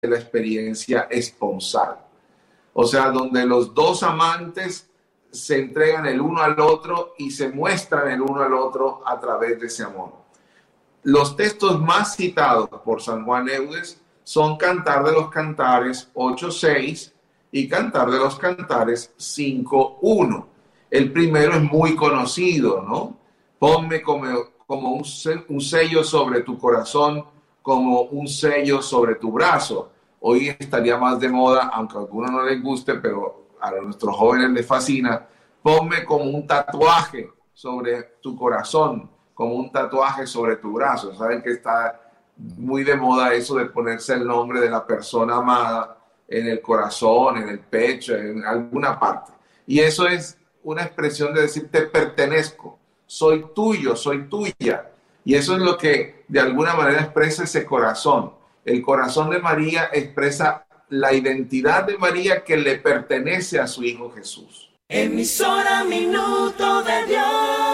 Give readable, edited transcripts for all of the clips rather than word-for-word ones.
la experiencia esponsal. O sea, donde los dos amantes se entregan el uno al otro y se muestran el uno al otro a través de ese amor. Los textos más citados por San Juan Eudes son Cantar de los Cantares 8.6 y Cantar de los Cantares 5.1. El primero es muy conocido, ¿no? Ponme como un sello sobre tu corazón, como un sello sobre tu brazo. Hoy estaría más de moda, aunque a algunos no les guste, pero a nuestros jóvenes les fascina. Ponme como un tatuaje sobre tu corazón, como un tatuaje sobre tu brazo. Saben que está muy de moda eso de ponerse el nombre de la persona amada en el corazón, en el pecho, en alguna parte. Y eso es una expresión de decir te pertenezco, soy tuyo, soy tuya. Y eso es lo que de alguna manera expresa ese corazón. El corazón de María expresa la identidad de María que le pertenece a su Hijo Jesús. Emisora Minuto de Dios.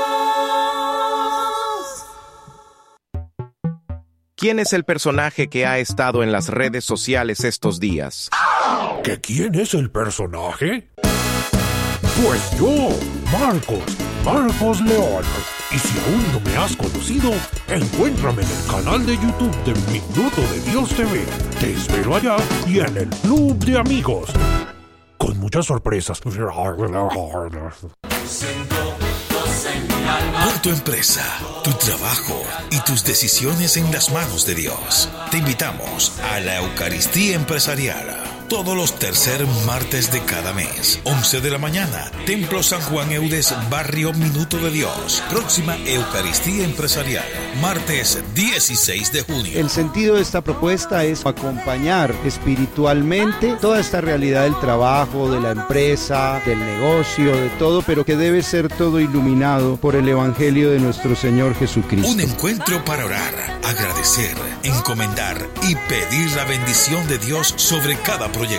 ¿Quién es el personaje que ha estado en las redes sociales estos días? ¿Que quién es el personaje? Pues yo, Marcos León. Y si aún no me has conocido, encuéntrame en el canal de YouTube de Minuto de Dios TV. Te espero allá y en el Club de Amigos. Con muchas sorpresas. Pon tu empresa, tu trabajo y tus decisiones en las manos de Dios. Te invitamos a la Eucaristía Empresarial. Todos los tercer martes de cada mes, 11 de la mañana, Templo San Juan Eudes, Barrio Minuto de Dios. Próxima Eucaristía Empresarial, martes 16 de junio. El sentido de esta propuesta es acompañar espiritualmente toda esta realidad del trabajo, de la empresa, del negocio, de todo, pero que debe ser todo iluminado por el Evangelio de nuestro Señor Jesucristo. Un encuentro para orar, agradecer, encomendar y pedir la bendición de Dios sobre cada proyecto.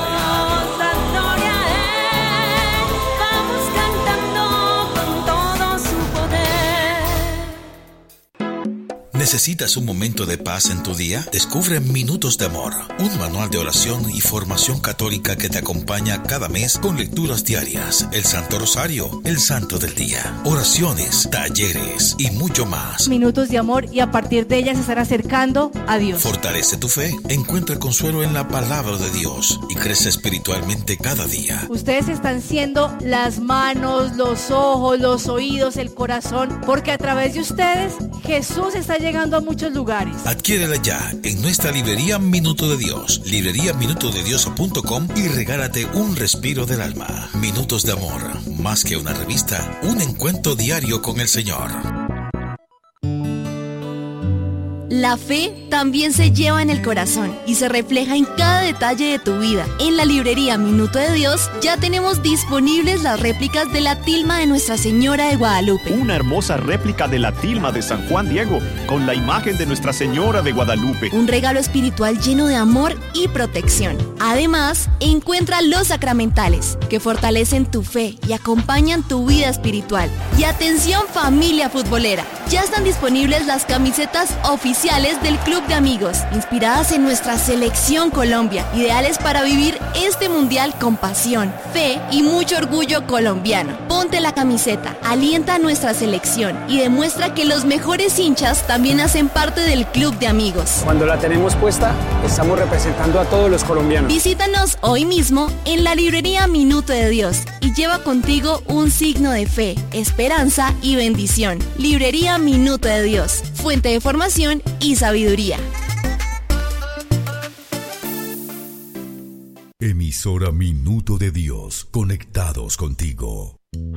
¿Necesitas un momento de paz en tu día? Descubre Minutos de Amor, un manual de oración y formación católica que te acompaña cada mes con lecturas diarias, el Santo Rosario, el Santo del Día, oraciones, talleres y mucho más. Minutos de amor y a partir de ellas se estará acercando a Dios. Fortalece tu fe, encuentra consuelo en la palabra de Dios y crece espiritualmente cada día. Ustedes están siendo las manos, los ojos, los oídos, el corazón, porque a través de ustedes Jesús está llegando a muchos lugares. Adquiérela ya en nuestra librería Minuto de Dios, libreriaminutodedios.com y regálate un respiro del alma. Minutos de Amor, más que una revista, un encuentro diario con el Señor. La fe también se lleva en el corazón y se refleja en cada detalle de tu vida. En la librería Minuto de Dios ya tenemos disponibles las réplicas de la tilma de Nuestra Señora de Guadalupe. Una hermosa réplica de la tilma de San Juan Diego con la imagen de Nuestra Señora de Guadalupe. Un regalo espiritual lleno de amor y protección. Además, encuentra los sacramentales que fortalecen tu fe y acompañan tu vida espiritual. Y atención familia futbolera, ya están disponibles las camisetas oficiales del Club de Amigos, inspiradas en nuestra selección Colombia, ideales para vivir este mundial con pasión, fe y mucho orgullo colombiano. Ponte la camiseta, alienta a nuestra selección y demuestra que los mejores hinchas también hacen parte del Club de Amigos. Cuando la tenemos puesta, estamos representando a todos los colombianos. Visítanos hoy mismo en la librería Minuto de Dios y lleva contigo un signo de fe, esperanza y bendición. Librería Minuto de Dios, fuente de formación y sabiduría. Emisora Minuto de Dios, conectados contigo.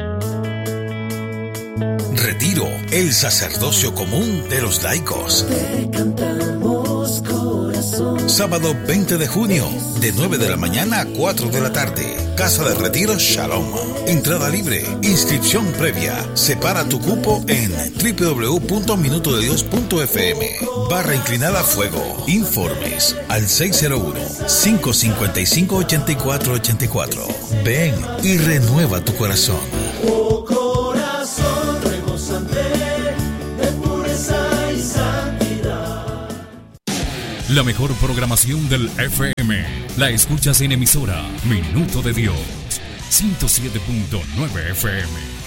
Retiro, el sacerdocio común de los laicos. Te cantamos, corazón. Sábado 20 de junio, de 9 de la mañana a 4 de la tarde. Casa de Retiro Shalom. Entrada libre, inscripción previa. Separa tu cupo en www.minutodedios.fm/inclinada fuego. Informes al 601-555-8484. Ven y renueva tu corazón. La mejor programación del FM la escuchas en emisora Minuto de Dios, 107.9 FM.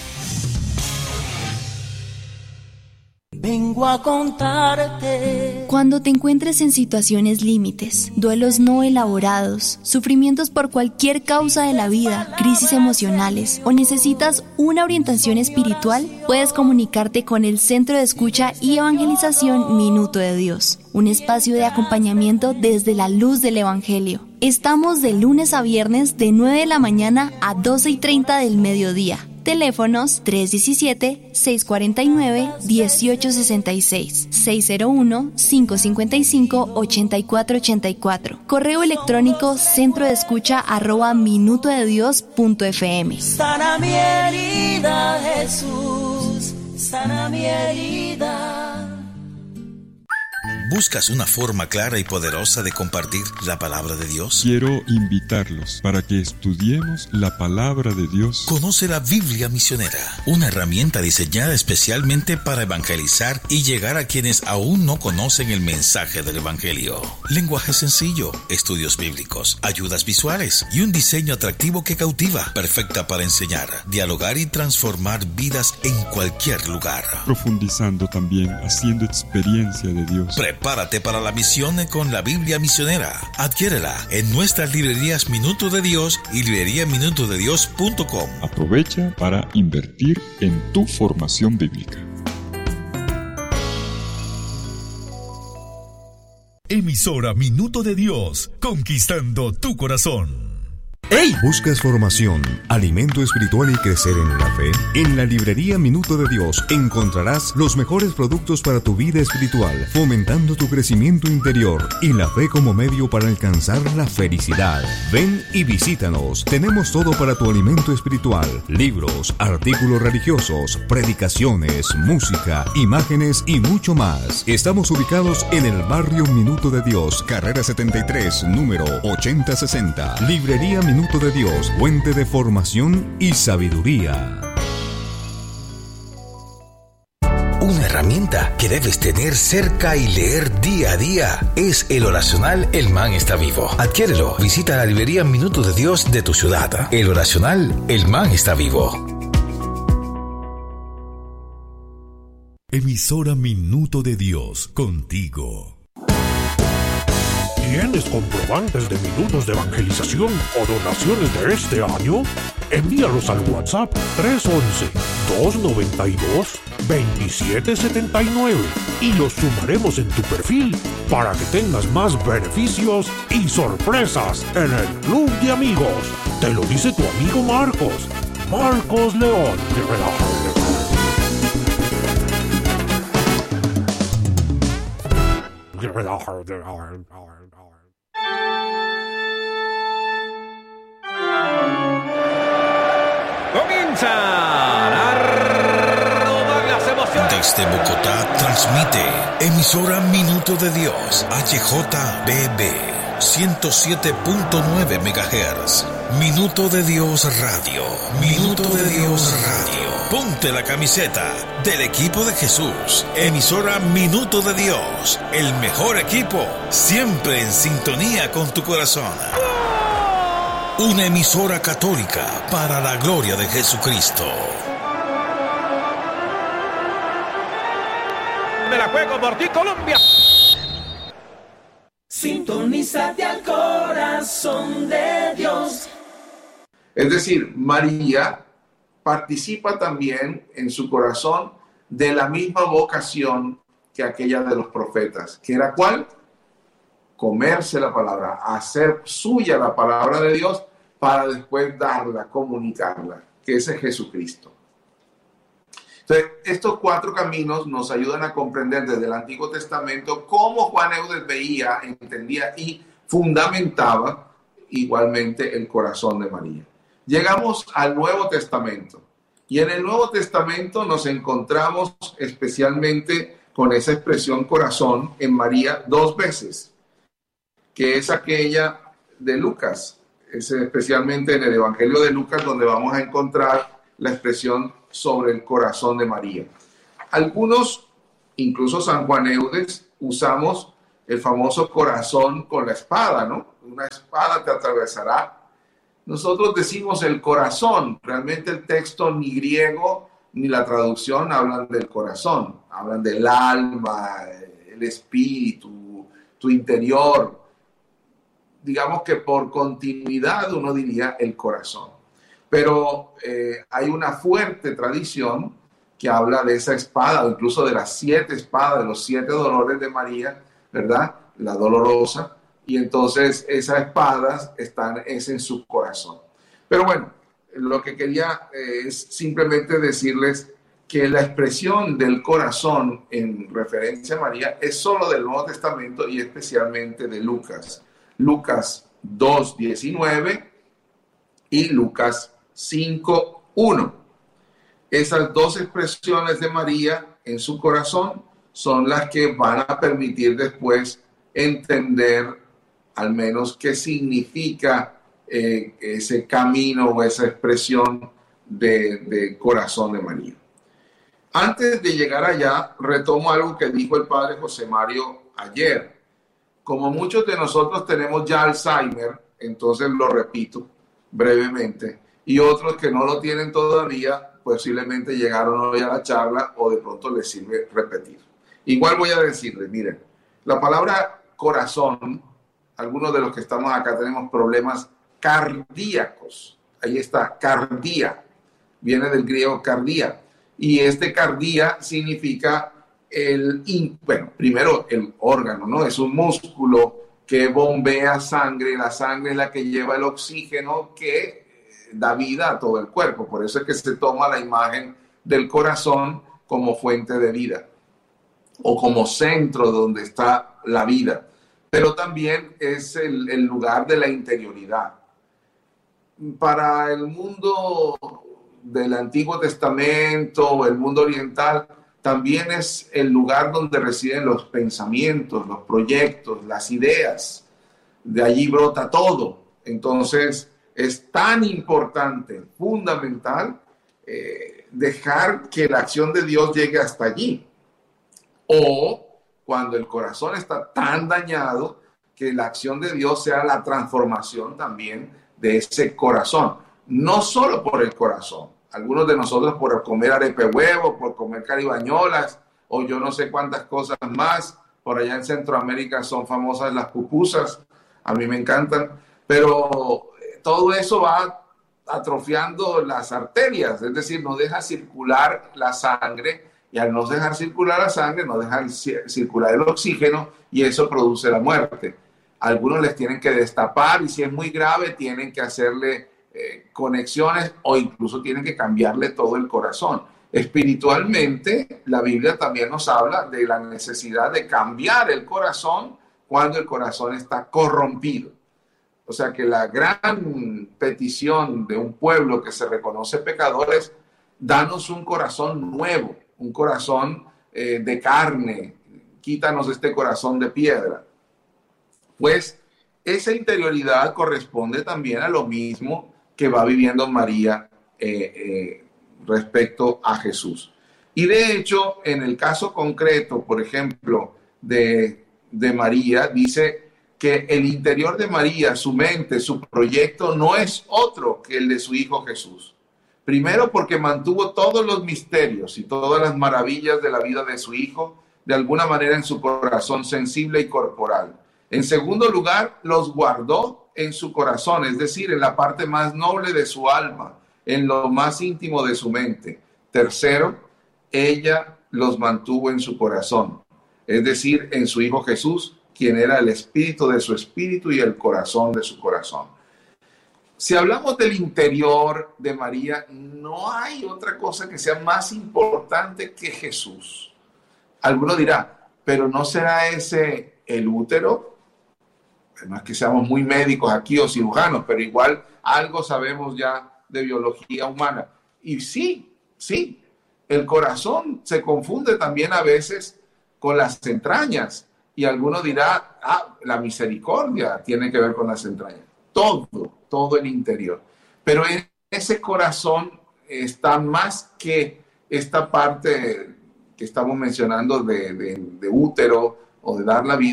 Vengo a contarte. Cuando te encuentres en situaciones límites, duelos no elaborados, sufrimientos por cualquier causa de la vida, crisis emocionales o necesitas una orientación espiritual, puedes comunicarte con el Centro de Escucha y Evangelización Minuto de Dios, un espacio de acompañamiento desde la luz del Evangelio. Estamos de lunes a viernes de 9 de la mañana a 12:30 del mediodía. Teléfonos 317-649-1866, 601-555-8484. Correo electrónico centrodeescucha@minutodedios.fm. Sana mi herida, Jesús, sana mi herida. ¿Buscas una forma clara y poderosa de compartir la palabra de Dios? Quiero invitarlos para que estudiemos la palabra de Dios. Conoce la Biblia Misionera, una herramienta diseñada especialmente para evangelizar y llegar a quienes aún no conocen el mensaje del Evangelio. Lenguaje sencillo, estudios bíblicos, ayudas visuales y un diseño atractivo que cautiva, perfecta para enseñar, dialogar y transformar vidas en cualquier lugar. Profundizando también, haciendo experiencia de Dios. Prepárate para la misión con la Biblia Misionera. Adquiérela en nuestras librerías Minuto de Dios y libreriaminutodedios.com. Aprovecha para invertir en tu formación bíblica. Emisora Minuto de Dios, conquistando tu corazón. ¡Hey! ¿Buscas formación, alimento espiritual y crecer en la fe? En la librería Minuto de Dios encontrarás los mejores productos para tu vida espiritual, fomentando tu crecimiento interior y la fe como medio para alcanzar la felicidad. Ven y visítanos. Tenemos todo para tu alimento espiritual: libros, artículos religiosos, predicaciones, música, imágenes y mucho más. Estamos ubicados en el barrio Minuto de Dios, carrera 73, número 8060. Librería Minuto de Dios, fuente de formación y sabiduría. Una herramienta que debes tener cerca y leer día a día es el oracional El Man está vivo. Adquiérelo. Visita la librería Minuto de Dios de tu ciudad. El oracional El Man está vivo. Emisora Minuto de Dios, contigo. ¿Tienes comprobantes de minutos de evangelización o donaciones de este año? Envíalos al WhatsApp 311-292-2779 y los sumaremos en tu perfil para que tengas más beneficios y sorpresas en el Club de Amigos. Te lo dice tu amigo Marcos León. Comienzan a rodar las emociones. Desde Bogotá transmite emisora Minuto de Dios, HJBB 107.9 MHz. Minuto de Dios Radio. Minuto de Dios Radio. Ponte la camiseta del equipo de Jesús. Emisora Minuto de Dios. El mejor equipo, siempre en sintonía con tu corazón. Una emisora católica para la gloria de Jesucristo. Me la juego por ti, Colombia. Sintonízate al corazón de Dios. Es decir, María participa también en su corazón de la misma vocación que aquella de los profetas, que era ¿cuál? Comerse la palabra, hacer suya la palabra de Dios para después darla, comunicarla, que ese es Jesucristo. Entonces, estos 4 caminos nos ayudan a comprender desde el Antiguo Testamento cómo Juan Eudes veía, entendía y fundamentaba igualmente el corazón de María. Llegamos al Nuevo Testamento y en el Nuevo Testamento nos encontramos especialmente con esa expresión corazón en María 2 veces, que es aquella de Lucas. Es especialmente en el Evangelio de Lucas donde vamos a encontrar la expresión sobre el corazón de María. Algunos, incluso San Juan Eudes, usamos el famoso corazón con la espada, ¿no? Una espada te atravesará. Nosotros decimos el corazón. Realmente el texto ni griego ni la traducción hablan del corazón. Hablan del alma, el espíritu, tu interior. Digamos que por continuidad uno diría el corazón. Pero hay una fuerte tradición que habla de esa espada, o incluso de las 7 espadas, de los 7 dolores de María, ¿verdad? La dolorosa. Y entonces esas espadas es en su corazón. Pero bueno, lo que quería es simplemente decirles que la expresión del corazón en referencia a María es solo del Nuevo Testamento y especialmente de Lucas. Lucas 2:19 y Lucas 5:1. Esas dos expresiones de María en su corazón son las que van a permitir después entender al menos qué significa ese camino o esa expresión de corazón de María. Antes de llegar allá, retomo algo que dijo el padre José Mario ayer. Como muchos de nosotros tenemos ya Alzheimer, entonces lo repito brevemente, y otros que no lo tienen todavía, posiblemente llegaron hoy a la charla o de pronto les sirve repetir. Igual voy a decirles, miren, la palabra corazón, algunos de los que estamos acá tenemos problemas cardíacos. Ahí está, cardía. Viene del griego cardía. Y este cardía significa primero el órgano, ¿no? Es un músculo que bombea sangre. La sangre es la que lleva el oxígeno que da vida a todo el cuerpo. Por eso es que se toma la imagen del corazón como fuente de vida o como centro donde está la vida. Pero también es el lugar de la interioridad. Para el mundo del Antiguo Testamento, el mundo oriental, también es el lugar donde residen los pensamientos, los proyectos, las ideas. De allí brota todo. Entonces, es tan importante, fundamental, dejar que la acción de Dios llegue hasta allí. O cuando el corazón está tan dañado, que la acción de Dios sea la transformación también de ese corazón. No solo por el corazón. Algunos de nosotros por comer arepe huevo, por comer caribañolas, o yo no sé cuántas cosas más. Por allá en Centroamérica son famosas las pupusas. A mí me encantan. Pero todo eso va atrofiando las arterias. Es decir, no deja circular la sangre. Y al no dejar circular la sangre, no dejan circular el oxígeno y eso produce la muerte. Algunos les tienen que destapar y si es muy grave tienen que hacerle conexiones o incluso tienen que cambiarle todo el corazón. Espiritualmente, la Biblia también nos habla de la necesidad de cambiar el corazón cuando el corazón está corrompido. O sea que la gran petición de un pueblo que se reconoce pecador es: danos un corazón nuevo, un corazón de carne, quítanos este corazón de piedra. Pues esa interioridad corresponde también a lo mismo que va viviendo María respecto a Jesús. Y de hecho, en el caso concreto, por ejemplo, de María, dice que el interior de María, su mente, su proyecto, no es otro que el de su Hijo Jesús. Primero, porque mantuvo todos los misterios y todas las maravillas de la vida de su Hijo, de alguna manera en su corazón sensible y corporal. En segundo lugar, los guardó en su corazón, es decir, en la parte más noble de su alma, en lo más íntimo de su mente. Tercero, ella los mantuvo en su corazón, es decir, en su Hijo Jesús, quien era el espíritu de su espíritu y el corazón de su corazón. Si hablamos del interior de María, no hay otra cosa que sea más importante que Jesús. Alguno dirá, pero ¿no será ese el útero? No es que seamos muy médicos aquí o cirujanos, pero igual algo sabemos ya de biología humana. Y sí, el corazón se confunde también a veces con las entrañas. Y alguno dirá, la misericordia tiene que ver con las entrañas. Todo el interior. Pero en ese corazón está más que esta parte que estamos mencionando de útero o de dar la vida,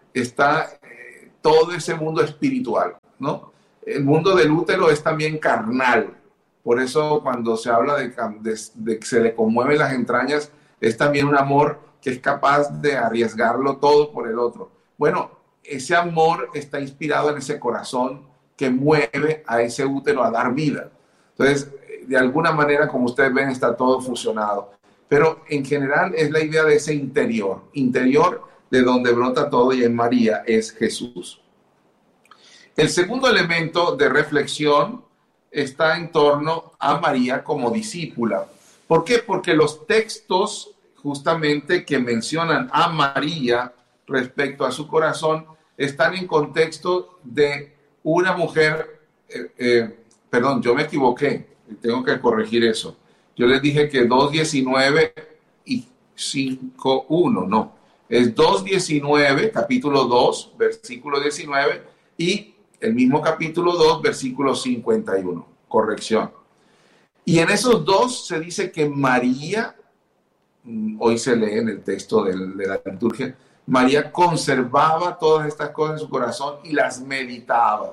está todo ese mundo espiritual, ¿no? El mundo del útero es también carnal. Por eso cuando se habla de que se le conmueven las entrañas, es también un amor que es capaz de arriesgarlo todo por el otro. Bueno, ese amor está inspirado en ese corazón que mueve a ese útero a dar vida. Entonces, de alguna manera, como ustedes ven, está todo fusionado. Pero en general es la idea de ese interior de donde brota todo, y en María es Jesús. El segundo elemento de reflexión está en torno a María como discípula. ¿Por qué? Porque los textos justamente que mencionan a María respecto a su corazón están en contexto de una mujer, perdón, yo me equivoqué, tengo que corregir eso. Yo les dije que 2:19 y 5:1, no. Es 2:19, capítulo 2, versículo 19, y el mismo capítulo 2, versículo 51. Corrección. Y en esos dos se dice que María, hoy se lee en el texto de la liturgia, María conservaba todas estas cosas en su corazón y las meditaba.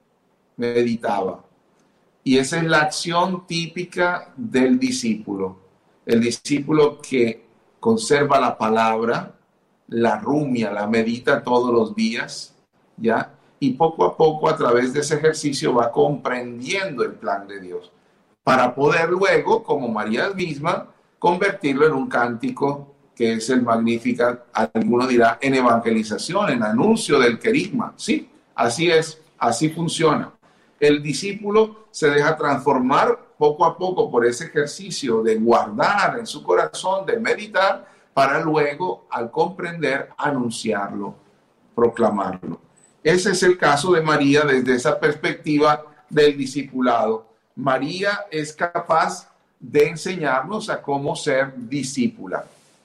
Y esa es la acción típica del discípulo. El discípulo que conserva la palabra, la rumia, la medita todos los días, ¿ya? Y poco a poco, a través de ese ejercicio, va comprendiendo el plan de Dios, para poder luego, como María misma, convertirlo en un cántico que es el Magnificat, alguno dirá, en evangelización, en anuncio del querigma. Sí, así es, así funciona. El discípulo se deja transformar poco a poco por ese ejercicio de guardar en su corazón, de meditar, para luego, al comprender, anunciarlo, proclamarlo. Ese es el caso de María desde esa perspectiva del discipulado. María es capaz de enseñarnos a cómo ser discípula.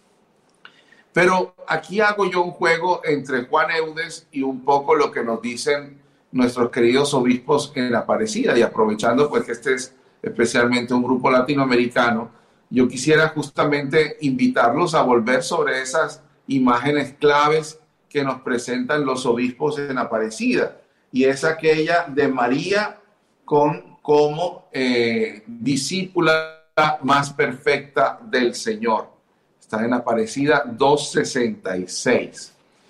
Pero aquí hago yo un juego entre Juan Eudes y un poco lo que nos dicen nuestros queridos obispos en la Aparecida, y aprovechando pues que este es especialmente un grupo latinoamericano, yo quisiera justamente invitarlos a volver sobre esas imágenes claves que nos presentan los obispos en Aparecida, y es aquella de María como discípula más perfecta del Señor. Está en Aparecida 2:66.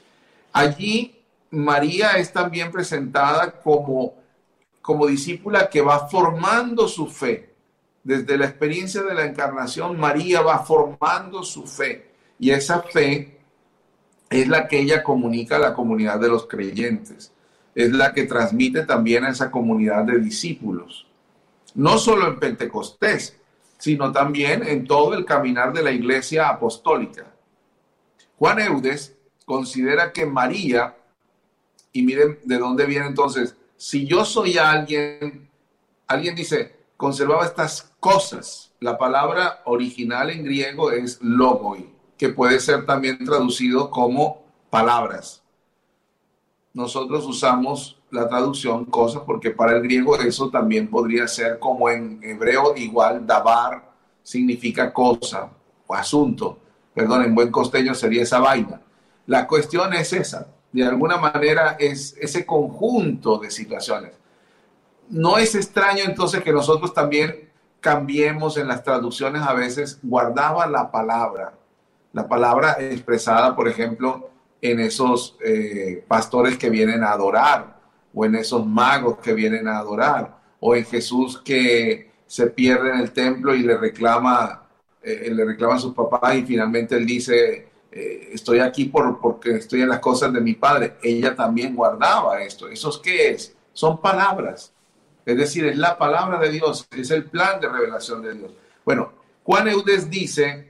Allí María es también presentada como discípula que va formando su fe. Desde la experiencia de la encarnación, María va formando su fe, y esa fe es la que ella comunica a la comunidad de los creyentes. Es la que transmite también a esa comunidad de discípulos. No solo en Pentecostés, sino también en todo el caminar de la Iglesia apostólica. Juan Eudes considera que María, y miren de dónde viene entonces, si yo soy alguien dice, conservaba estas cosas. La palabra original en griego es logoi, que puede ser también traducido como palabras. Nosotros usamos la traducción cosas porque para el griego eso también podría ser como en hebreo igual, davar significa cosa o asunto. Perdón, en buen costeño sería esa vaina. La cuestión es esa. De alguna manera es ese conjunto de situaciones. No es extraño entonces que nosotros también cambiemos en las traducciones a veces, guardaba la palabra expresada, por ejemplo, en esos pastores que vienen a adorar, o en esos magos que vienen a adorar, o en Jesús que se pierde en el templo y le reclaman a sus papás, y finalmente él dice, estoy aquí porque estoy en las cosas de mi Padre. Ella también guardaba esto. ¿Eso qué es? Son palabras. Es decir, es la palabra de Dios, es el plan de revelación de Dios. Bueno, Juan Eudes dice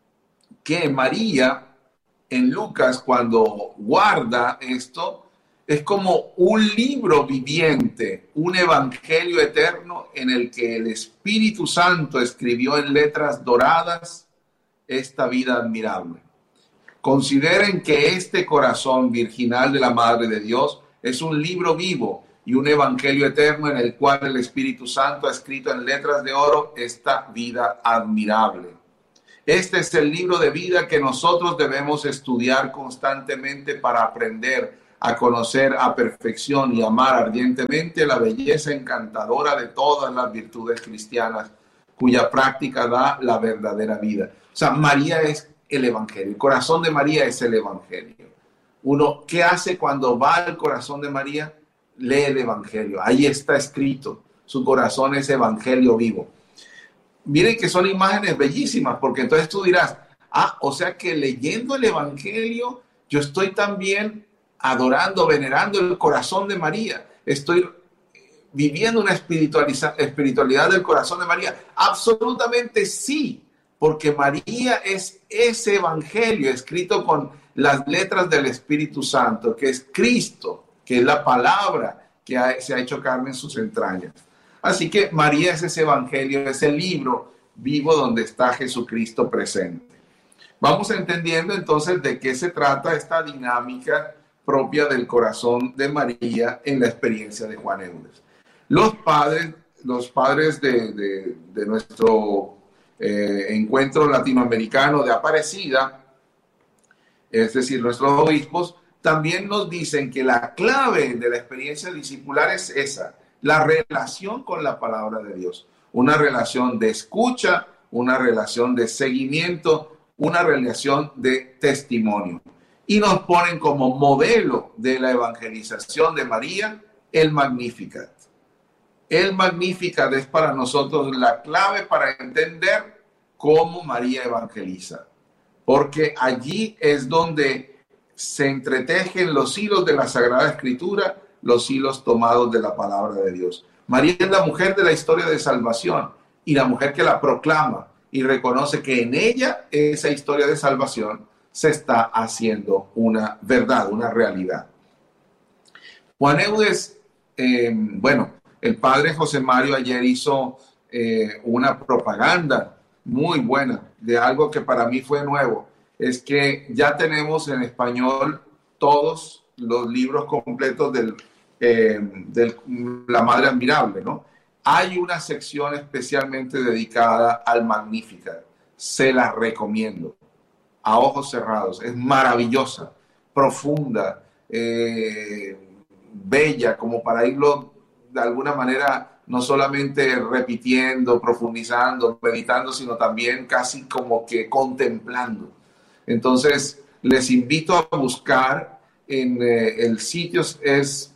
que María, en Lucas, cuando guarda esto, es como un libro viviente, un evangelio eterno en el que el Espíritu Santo escribió en letras doradas esta vida admirable. Consideren que este corazón virginal de la Madre de Dios es un libro vivo y un evangelio eterno en el cual el Espíritu Santo ha escrito en letras de oro esta vida admirable. Este es el libro de vida que nosotros debemos estudiar constantemente para aprender a conocer a perfección y amar ardientemente la belleza encantadora de todas las virtudes cristianas, cuya práctica da la verdadera vida. O sea, María es el Evangelio. El corazón de María es el Evangelio. Uno, ¿qué hace cuando va al corazón de María? Lee el Evangelio. Ahí está escrito. Su corazón es Evangelio vivo. Miren que son imágenes bellísimas, porque entonces tú dirás, o sea que leyendo el Evangelio, yo estoy también adorando, venerando el corazón de María. Estoy viviendo una espiritualidad del corazón de María. Absolutamente sí, porque María es ese Evangelio escrito con las letras del Espíritu Santo, que es Cristo, que es la palabra que se ha hecho carne en sus entrañas. Así que María es ese Evangelio, es el libro vivo donde está Jesucristo presente. Vamos entendiendo entonces de qué se trata esta dinámica propia del corazón de María en la experiencia de Juan Eudes. Los padres de nuestro encuentro latinoamericano de Aparecida, es decir, nuestros obispos, también nos dicen que la clave de la experiencia discipular es esa, la relación con la palabra de Dios. Una relación de escucha, una relación de seguimiento, una relación de testimonio. Y nos ponen como modelo de la evangelización de María el Magnificat. El Magnificat es para nosotros la clave para entender cómo María evangeliza. Porque allí es donde se entretejen los hilos de la Sagrada Escritura, los hilos tomados de la palabra de Dios. María es la mujer de la historia de salvación y la mujer que la proclama y reconoce que en ella esa historia de salvación se está haciendo una verdad, una realidad. Juan Eudes, el padre José Mario ayer hizo una propaganda muy buena de algo que para mí fue nuevo. Es que ya tenemos en español todos los libros completos de la Madre Admirable, ¿no? Hay una sección especialmente dedicada al Magnificat. Se la recomiendo. A ojos cerrados. Es maravillosa, profunda, bella, como para irlo de alguna manera no solamente repitiendo, profundizando, meditando, sino también casi como que contemplando. Entonces, les invito a buscar en el sitio es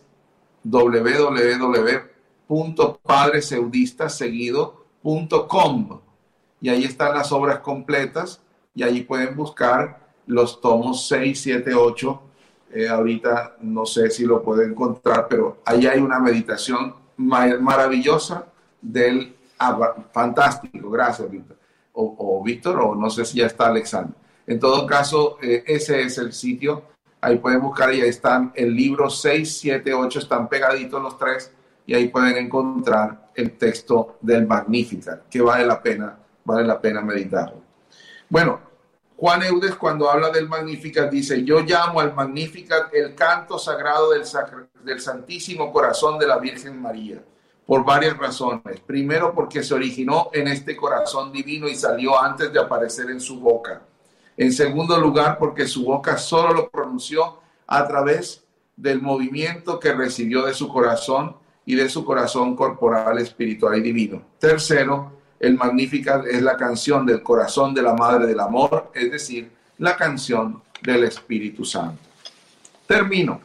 www.padreseudistaseguido.com y ahí están las obras completas y ahí pueden buscar los tomos 6, 7, 8. Ahorita no sé si lo pueden encontrar, pero ahí hay una meditación maravillosa del fantástico. Gracias, Víctor. O Víctor, o no sé si ya está Alexander. En todo caso, ese es el sitio. Ahí pueden buscar y ahí están el libro 6, 7, 8, están pegaditos los tres y ahí pueden encontrar el texto del Magnificat, que vale la pena meditarlo. Bueno, Juan Eudes cuando habla del Magnificat dice, yo llamo al Magnificat el canto sagrado del Santísimo Corazón de la Virgen María, por varias razones. Primero, porque se originó en este corazón divino y salió antes de aparecer en su boca. En segundo lugar, porque su boca solo lo pronunció a través del movimiento que recibió de su corazón y de su corazón corporal, espiritual y divino. Tercero, el Magnificat es la canción del corazón de la Madre del Amor, es decir, la canción del Espíritu Santo. Termino.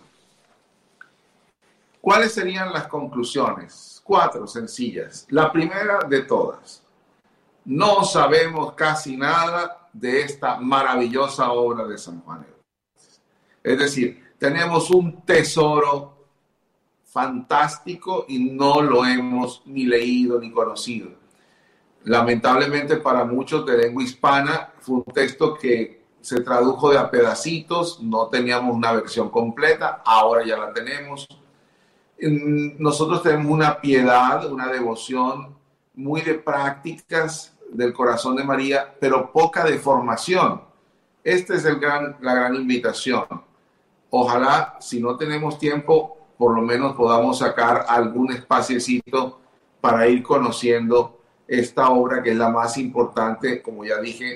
¿Cuáles serían las conclusiones? 4 sencillas. La primera de todas. No sabemos casi nada de esta maravillosa obra de San Juan Eudes. Es decir, tenemos un tesoro fantástico y no lo hemos ni leído ni conocido. Lamentablemente para muchos de lengua hispana fue un texto que se tradujo de a pedacitos, no teníamos una versión completa, ahora ya la tenemos. Nosotros tenemos una piedad, una devoción muy de prácticas del corazón de María, pero poca de formación. Esta es la gran invitación. Ojalá, si no tenemos tiempo, por lo menos podamos sacar algún espaciecito para ir conociendo esta obra que es la más importante, como ya dije,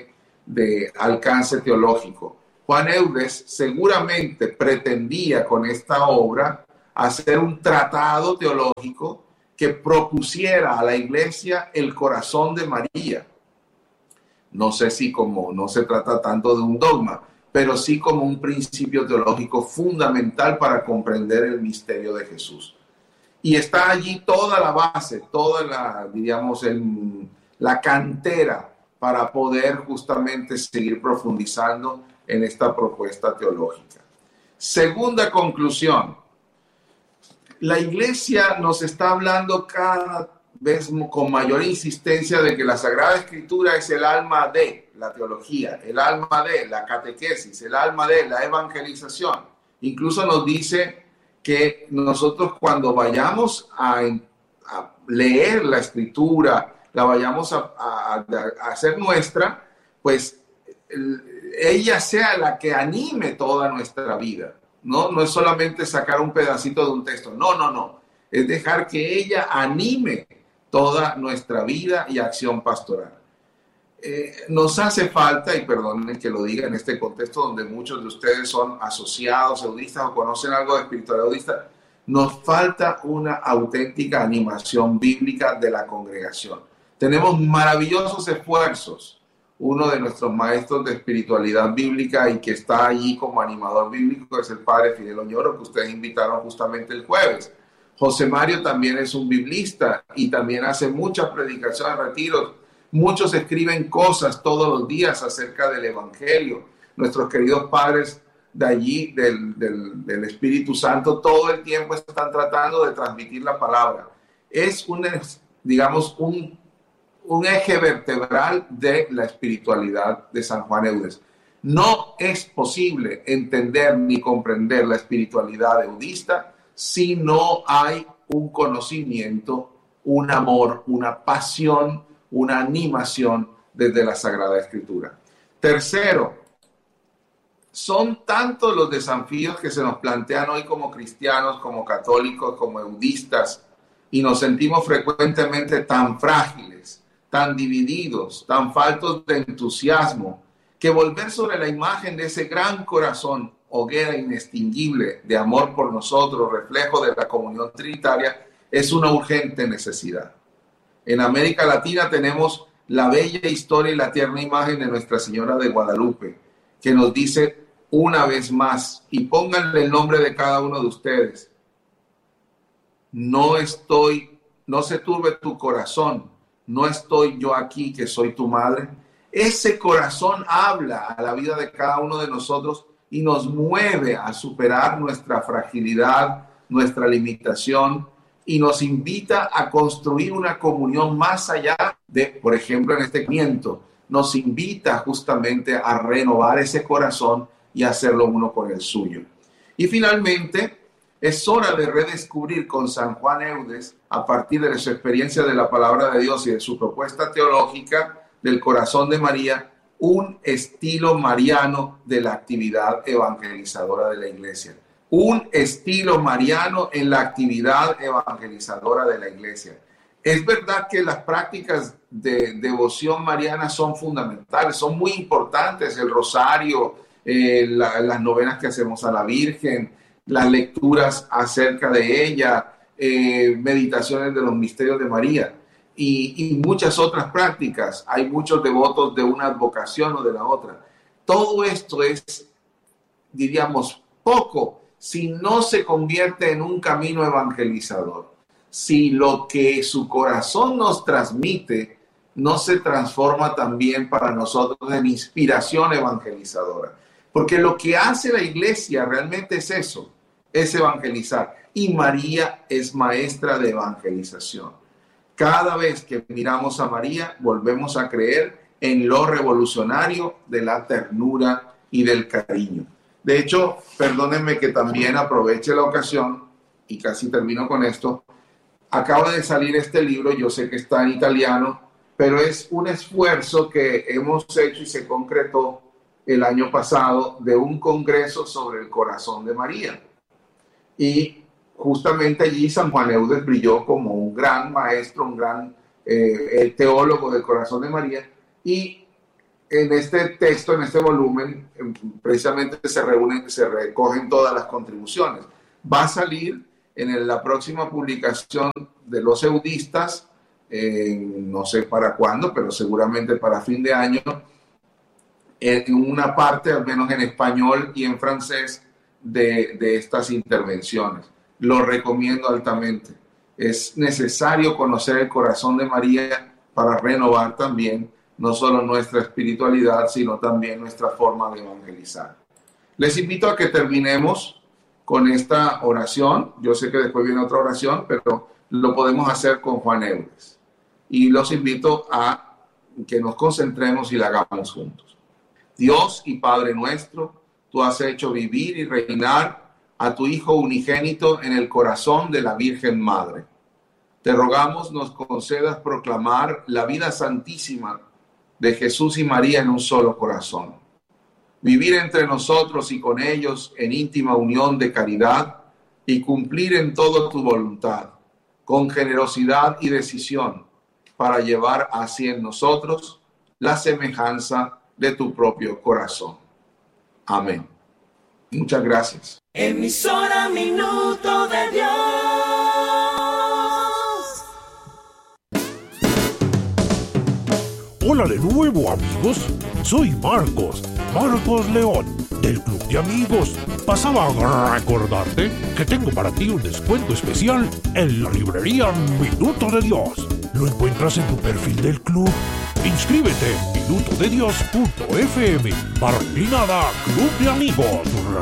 de alcance teológico. Juan Eudes seguramente pretendía con esta obra hacer un tratado teológico que propusiera a la iglesia el corazón de María. No sé si como no se trata tanto de un dogma, pero sí como un principio teológico fundamental para comprender el misterio de Jesús. Y está allí toda la base, toda la, digamos, la cantera para poder justamente seguir profundizando en esta propuesta teológica. Segunda conclusión. La iglesia nos está hablando cada vez con mayor insistencia de que la Sagrada Escritura es el alma de la teología, el alma de la catequesis, el alma de la evangelización. Incluso nos dice que nosotros cuando vayamos a leer la Escritura, la vayamos a hacer nuestra, pues ella sea la que anime toda nuestra vida. No es solamente sacar un pedacito de un texto. No. Es dejar que ella anime toda nuestra vida y acción pastoral. Nos hace falta, y perdonen que lo diga en este contexto donde muchos de ustedes son asociados eudistas o conocen algo de espiritualidad eudista, nos falta una auténtica animación bíblica de la congregación. Tenemos maravillosos esfuerzos. Uno de nuestros maestros de espiritualidad bíblica y que está allí como animador bíblico es el padre Fidel Oñoro, que ustedes invitaron justamente el jueves. José Mario también es un biblista y también hace muchas predicaciones, retiros. Muchos escriben cosas todos los días acerca del Evangelio. Nuestros queridos padres de allí, del Espíritu Santo, todo el tiempo están tratando de transmitir la palabra. Es un eje vertebral de la espiritualidad de San Juan Eudes. No es posible entender ni comprender la espiritualidad eudista si no hay un conocimiento, un amor, una pasión, una animación desde la Sagrada Escritura. Tercero, son tantos los desafíos que se nos plantean hoy como cristianos, como católicos, como eudistas, y nos sentimos frecuentemente tan frágiles, tan divididos, tan faltos de entusiasmo, que volver sobre la imagen de ese gran corazón, hoguera inextinguible de amor por nosotros, reflejo de la comunión trinitaria, es una urgente necesidad. En América Latina tenemos la bella historia y la tierna imagen de Nuestra Señora de Guadalupe, que nos dice una vez más, y pónganle el nombre de cada uno de ustedes: no se turbe tu corazón, no estoy yo aquí que soy tu madre. Ese corazón habla a la vida de cada uno de nosotros y nos mueve a superar nuestra fragilidad, nuestra limitación, y nos invita a construir una comunión más allá de, por ejemplo, en este miento, nos invita justamente a renovar ese corazón y hacerlo uno con el suyo. Y finalmente, es hora de redescubrir con San Juan Eudes, a partir de su experiencia de la palabra de Dios y de su propuesta teológica del corazón de María, un estilo mariano de la actividad evangelizadora de la iglesia. Un estilo mariano en la actividad evangelizadora de la iglesia. Es verdad que las prácticas de devoción mariana son fundamentales, son muy importantes, el rosario, las novenas que hacemos a la Virgen, las lecturas acerca de ella, meditaciones de los misterios de María y muchas otras prácticas. Hay muchos devotos de una advocación o de la otra. Todo esto es, diríamos, poco si no se convierte en un camino evangelizador. Si lo que su corazón nos transmite no se transforma también para nosotros en inspiración evangelizadora. Porque lo que hace la iglesia realmente es eso, es evangelizar. Y María es maestra de evangelización. Cada vez que miramos a María, volvemos a creer en lo revolucionario de la ternura y del cariño. De hecho, perdónenme que también aproveche la ocasión, y casi termino con esto. Acaba de salir este libro, yo sé que está en italiano, pero es un esfuerzo que hemos hecho y se concretó el año pasado de un congreso sobre el corazón de María. Y justamente allí San Juan Eudes brilló como un gran maestro, un gran teólogo del corazón de María. Y en este texto, en este volumen, precisamente se recogen todas las contribuciones. Va a salir en la próxima publicación de los eudistas, no sé para cuándo, pero seguramente para fin de año, en una parte, al menos en español y en francés, de estas intervenciones. Lo recomiendo altamente. Es necesario conocer el corazón de María para renovar también no solo nuestra espiritualidad, sino también nuestra forma de evangelizar. Les invito a que terminemos con esta oración. Yo sé que después viene otra oración, pero lo podemos hacer con Juan Eudes. Y los invito a que nos concentremos y la hagamos juntos. Dios y Padre nuestro, tú has hecho vivir y reinar a tu Hijo unigénito en el corazón de la Virgen Madre. Te rogamos nos concedas proclamar la vida santísima de Jesús y María en un solo corazón. Vivir entre nosotros y con ellos en íntima unión de caridad y cumplir en todo tu voluntad, con generosidad y decisión, para llevar así en nosotros la semejanza de tu propio corazón. Amén. Muchas gracias. Emisora Minuto de Dios. Hola de nuevo, amigos. Soy Marcos León, del Club de Amigos. Pasaba a recordarte que tengo para ti un descuento especial en la librería Minuto de Dios. Lo encuentras en tu perfil del club. Inscríbete en minutodedios.fm. /Club de Amigos.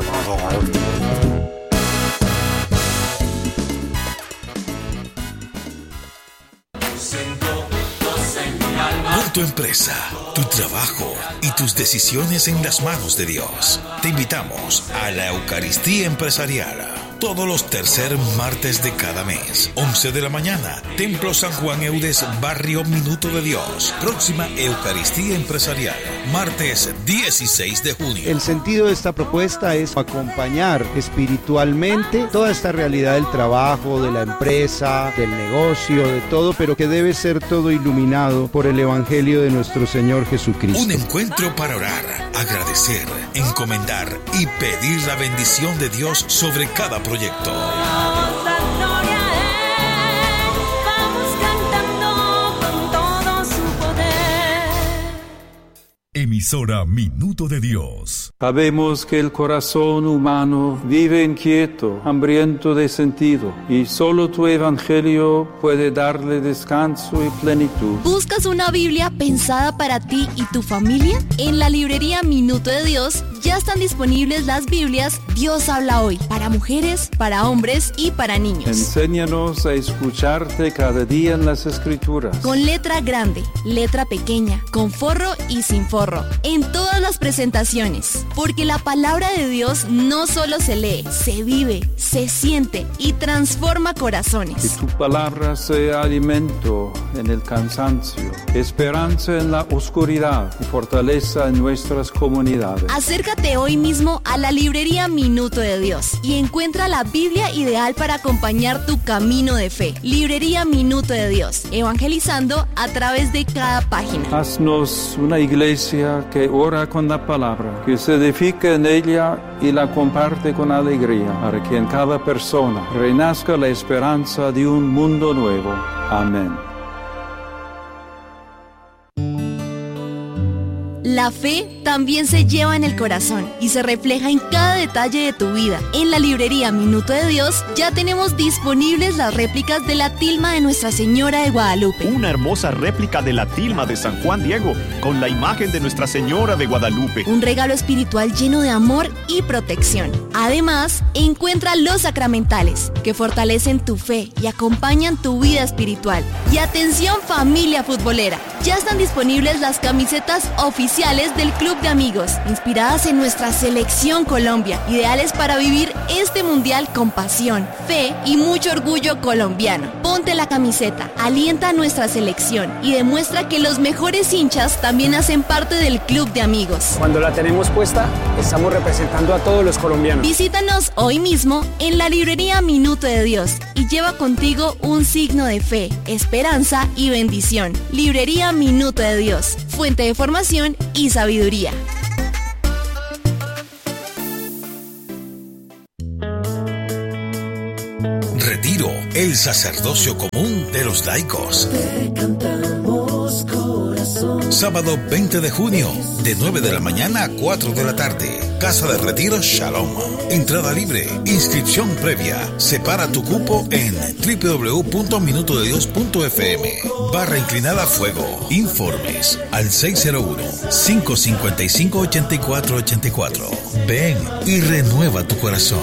Pon tu empresa, tu trabajo y tus decisiones en las manos de Dios. Te invitamos a la Eucaristía Empresarial. Todos los tercer martes de cada mes, 11 de la mañana, Templo San Juan Eudes, Barrio Minuto de Dios. Próxima Eucaristía Empresarial, martes 16 de junio. El sentido de esta propuesta es acompañar espiritualmente toda esta realidad del trabajo, de la empresa, del negocio, de todo, pero que debe ser todo iluminado por el Evangelio de nuestro Señor Jesucristo. Un encuentro para orar, agradecer, encomendar y pedir la bendición de Dios sobre cada proyecto. Emisora Minuto de Dios. Sabemos que el corazón humano vive inquieto, hambriento de sentido, y solo tu evangelio puede darle descanso y plenitud. ¿Buscas una Biblia pensada para ti y tu familia? En la librería Minuto de Dios ya están disponibles las Biblias Dios habla hoy, para mujeres, para hombres y para niños. Enséñanos a escucharte cada día en las Escrituras. Con letra grande, letra pequeña, con forro y sin forro, en todas las presentaciones. Porque la palabra de Dios no solo se lee, se vive, se siente y transforma corazones. Que tu palabra sea alimento en el cansancio, esperanza en la oscuridad y fortaleza en nuestras comunidades. Acércate hoy mismo a la librería Minuto de Dios y encuentra la Biblia ideal para acompañar tu camino de fe. Librería Minuto de Dios, evangelizando a través de cada página. Haznos una iglesia que ora con la palabra, que se edifica en ella y la comparte con alegría, para que en cada persona renazca la esperanza de un mundo nuevo. Amén. La fe también se lleva en el corazón y se refleja en cada detalle de tu vida. En la librería Minuto de Dios ya tenemos disponibles las réplicas de la tilma de Nuestra Señora de Guadalupe. Una hermosa réplica de la tilma de San Juan Diego con la imagen de Nuestra Señora de Guadalupe. Un regalo espiritual lleno de amor y protección. Además, encuentra los sacramentales que fortalecen tu fe y acompañan tu vida espiritual. Y atención, familia futbolera, ya están disponibles las camisetas oficiales del Club de Amigos, inspiradas en nuestra selección Colombia, ideales para vivir este mundial con pasión, fe y mucho orgullo colombiano. Ponte la camiseta, alienta a nuestra selección y demuestra que los mejores hinchas también hacen parte del Club de Amigos. Cuando la tenemos puesta, estamos representando a todos los colombianos. Visítanos hoy mismo en la librería Minuto de Dios y lleva contigo un signo de fe, esperanza y bendición. Librería Minuto de Dios. fuente de formación y sabiduría. Retiro, el sacerdocio común de los laicos. Te cantamos, corazón. Sábado 20 de junio, de 9 de la mañana a 4 de la tarde. Casa de Retiro Shalom. Entrada libre, inscripción previa. Separa tu cupo en www.minutodedios.fm/inclinada fuego. Informes al 601-555-8484. Ven y renueva tu corazón.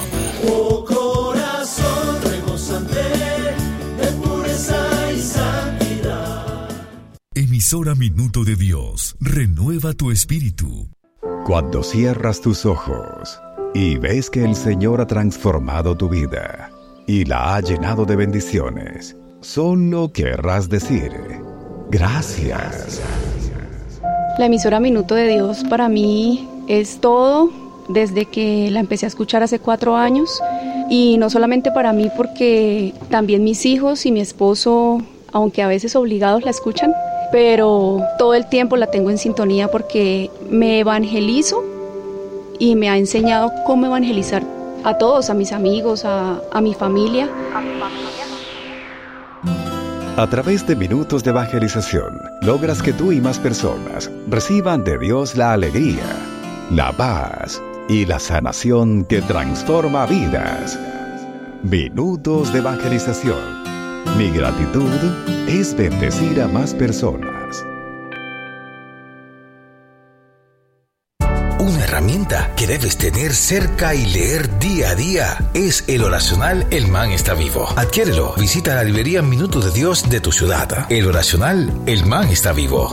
Emisora Minuto de Dios, renueva tu espíritu. Cuando cierras tus ojos y ves que el Señor ha transformado tu vida y la ha llenado de bendiciones, solo querrás decir gracias. La emisora Minuto de Dios para mí es todo desde que la empecé a escuchar hace 4 años, y no solamente para mí, porque también mis hijos y mi esposo, aunque a veces obligados, la escuchan, pero todo el tiempo la tengo en sintonía porque me evangelizo y me ha enseñado cómo evangelizar a todos, a mis amigos, a mi familia. A través de minutos de evangelización, logras que tú y más personas reciban de Dios la alegría, la paz y la sanación que transforma vidas. Minutos de evangelización. Mi gratitud es bendecir a más personas. Una herramienta que debes tener cerca y leer día a día es el oracional El Man está vivo. Adquiérelo. Visita la librería Minuto de Dios de tu ciudad. El oracional El Man está vivo.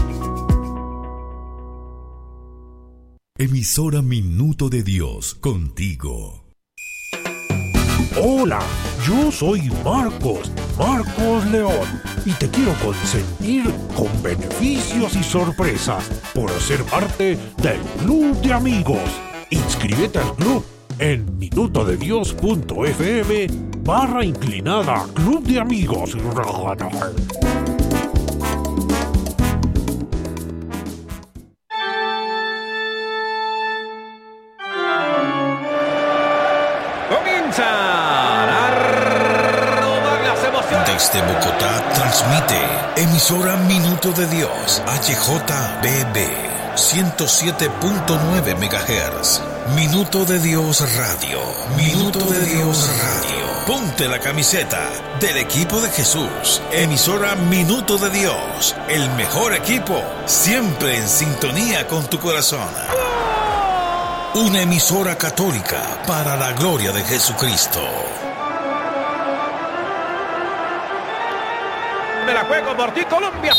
Emisora Minuto de Dios, contigo. Hola, yo soy Marcos León, y te quiero consentir con beneficios y sorpresas por ser parte del Club de Amigos. Inscríbete al club en minutodedios.fm/inclinada Club de Amigos. Desde Bogotá transmite emisora Minuto de Dios HJBB 107.9 MHz. Minuto de Dios Radio. Minuto de Dios Radio. Ponte la camiseta del equipo de Jesús. Emisora Minuto de Dios. El mejor equipo, siempre en sintonía con tu corazón. Una emisora católica para la gloria de Jesucristo. Me la juego por ti, Colombia.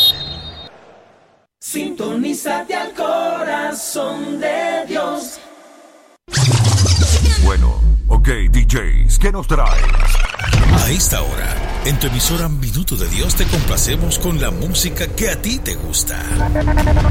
Sintonízate al corazón de Dios. Bueno, ok, DJs, ¿qué nos traes? A esta hora, en tu emisora Minuto de Dios te complacemos con la música que a ti te gusta.